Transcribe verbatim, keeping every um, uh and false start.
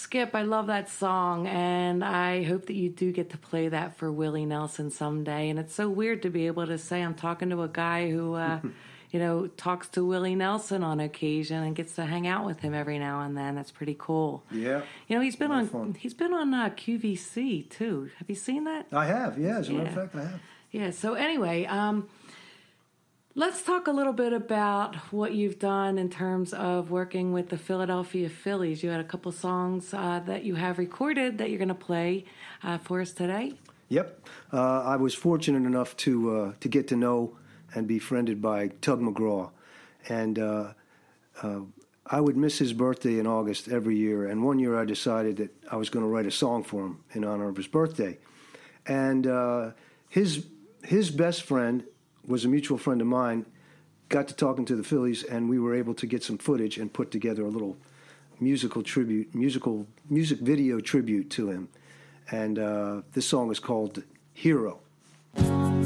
Skip, I love that song, and I hope that you do get to play that for Willie Nelson someday. And it's so weird to be able to say I'm talking to a guy who, uh, you know, talks to Willie Nelson on occasion and gets to hang out with him every now and then. That's pretty cool. Yeah. You know, he's been on fun. he's been on uh, Q V C too. Have you seen that? I have. Yeah, as a Yeah. matter of fact, I have. Yeah. So anyway, um, let's talk a little bit about what you've done in terms of working with the Philadelphia Phillies. You had a couple songs uh, that you have recorded that you're going to play uh, for us today. Yep. Uh, I was fortunate enough to uh, to get to know and be friended by Tug McGraw. And uh, uh, I would miss his birthday in August every year. And one year I decided that I was going to write a song for him in honor of his birthday. And uh, his his best friend was a mutual friend of mine, got to talking to the Phillies, and we were able to get some footage and put together a little musical tribute, musical music video tribute to him. And uh, this song is called Hero.